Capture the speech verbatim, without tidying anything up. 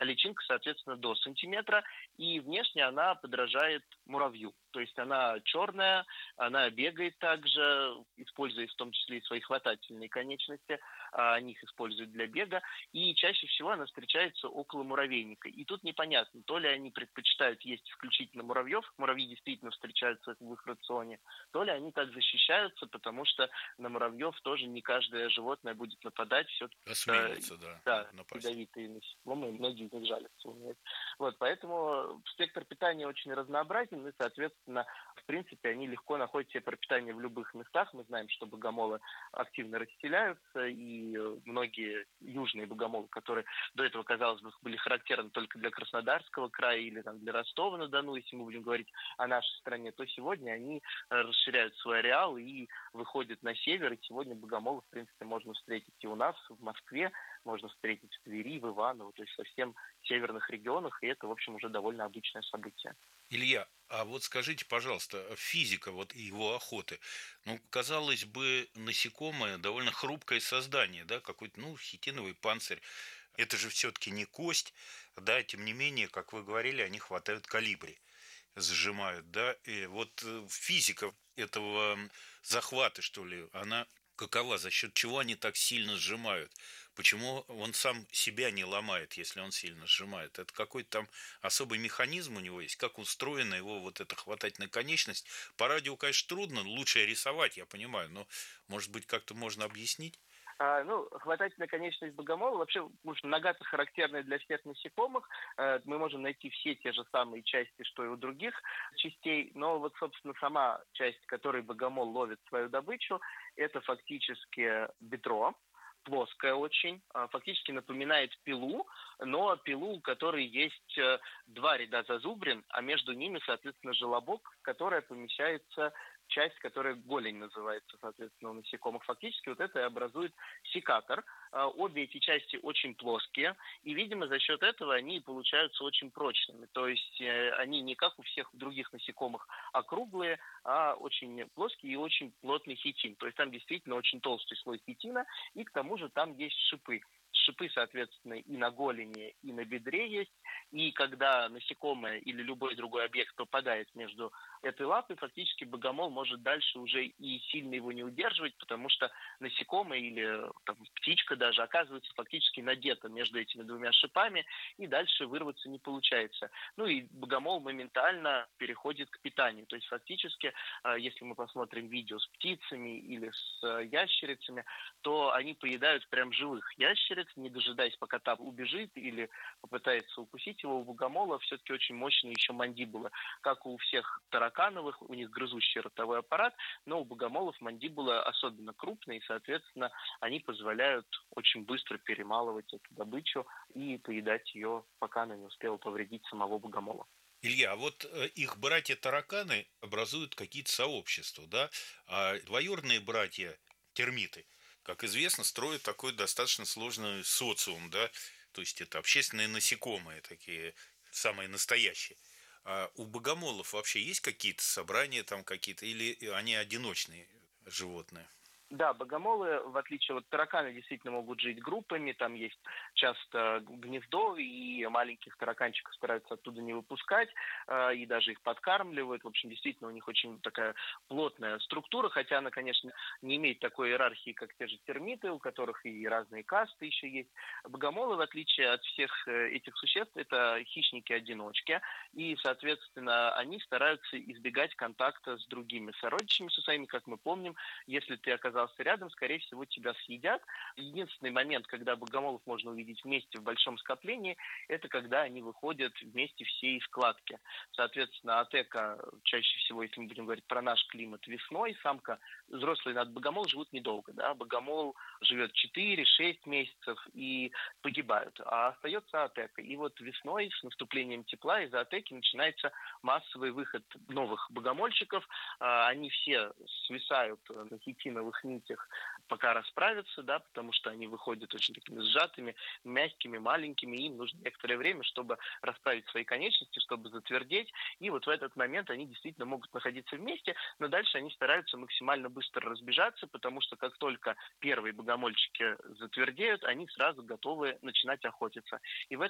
а личинка, соответственно, до сантиметра, и внешне она подражает муравью. То есть она черная, она бегает также, используя в том числе и свои хватательные конечности, а они их используют для бега, и чаще всего она встречается около муравейника. И тут непонятно, то ли они предпочитают есть исключительно муравьев, муравьи действительно встречаются в их рационе, то ли они так защищаются, потому что на муравьев тоже не каждое животное будет нападать, все-таки Осмелится, да, да, напасть. ядовитые насекомые, многие из них жалятся. Умеют. Вот, поэтому спектр питания очень разнообразен, и, соответственно, в принципе, они легко находят себе пропитание в любых местах. Мы знаем, что богомолы активно расселяются, и многие южные богомолы, которые до этого, казалось бы, были характерны только для Краснодарского края или там, для Ростова-на-Дону, если мы будем говорить о нашей стране, то сегодня они расширяют свой ареал и выходят на север, и сегодня богомолов, в принципе, можно встретить и у нас, в Москве, можно встретить в Твери, в Иваново, то есть совсем в северных регионах, и это, в общем, уже довольно обычное событие. Илья, а вот скажите, пожалуйста, физика вот его охоты, ну, казалось бы, насекомое довольно хрупкое создание, да, какой-то, ну, хитиновый панцирь, это же все-таки не кость, да, тем не менее, как вы говорили, они хватают калибри, сжимают, да, и вот э, физика этого захвата, что ли, она какова, за счет чего они так сильно сжимают? Почему он сам себя не ломает, если он сильно сжимает? Это какой-то там особый механизм у него есть? Как устроена его вот эта хватательная конечность? По радио, конечно, трудно, лучше рисовать, я понимаю, но, может быть, как-то можно объяснить? А, ну, хватательная конечность богомола, вообще, потому что нога-то характерная для всех насекомых, э, мы можем найти все те же самые части, что и у других частей, но вот, собственно, сама часть, которой богомол ловит свою добычу, это фактически бедро, плоская очень, а, фактически напоминает пилу, но пилу, у которой есть э, два ряда зазубрин, а между ними, соответственно, желобок, в которой помещается часть, которая голень называется, соответственно, у насекомых. Фактически вот это и образует секатор. А, Обе эти части очень плоские, и, видимо, за счет этого они получаются очень прочными. То есть э, они не как у всех других насекомых округлые, а очень плоские и очень плотный хитин. То есть там действительно очень толстый слой хитина, и к тому же там есть шипы. Шипы, соответственно, и на голени, и на бедре есть. И когда насекомое или любой другой объект попадает между этой лапой, фактически богомол может дальше уже и сильно его не удерживать, потому что насекомое или там, птичка даже оказывается фактически надета между этими двумя шипами, и дальше вырваться не получается. Ну и богомол моментально переходит к питанию. То есть фактически, если мы посмотрим видео с птицами или с ящерицами, то они поедают прям живых ящериц, не дожидаясь, пока та убежит или попытается укусить его. У богомола все-таки очень мощные еще мандибулы. Как у всех таракановых, у них грызущий ротовой аппарат, но у богомолов мандибулы особенно крупные, и, соответственно, они позволяют очень быстро перемалывать эту добычу и поедать ее, пока она не успела повредить самого богомола. Илья, а вот э, их братья-тараканы образуют какие-то сообщества, да? А двоюродные братья термиты, как известно, строят такой достаточно сложный социум, да? То есть это общественные насекомые такие, самые настоящие. А у богомолов вообще есть какие-то собрания там какие-то, или они одиночные животные? Да, богомолы, в отличие от тараканы, действительно могут жить группами. Там есть часто гнездо, и маленьких тараканчиков стараются оттуда не выпускать, э, и даже их подкармливают. В общем, действительно, у них очень такая плотная структура, хотя она, конечно, не имеет такой иерархии, как те же термиты, у которых и разные касты еще есть. Богомолы, в отличие от всех э, этих существ, это хищники-одиночки, и, соответственно, они стараются избегать контакта с другими сородичами, со своими, как мы помним. Если ты оказался рядом, скорее всего, тебя съедят. Единственный момент, когда богомолов можно увидеть вместе в большом скоплении, это когда они выходят вместе всей складки. Соответственно, атека чаще всего, если мы будем говорить про наш климат, весной, самка, взрослые над богомол живут недолго. Да? Богомол живет четыре-шесть месяцев и погибают, а остается атека. И вот весной с наступлением тепла из-за атеки начинается массовый выход новых богомольчиков. Они все свисают на хитиновых нитях, пока расправятся, да, потому что они выходят очень такими сжатыми, мягкими, маленькими, и им нужно некоторое время, чтобы расправить свои конечности, чтобы затвердеть, и вот в этот момент они действительно могут находиться вместе, но дальше они стараются максимально быстро разбежаться, потому что как только первые богомольчики затвердеют, они сразу готовы начинать охотиться. И в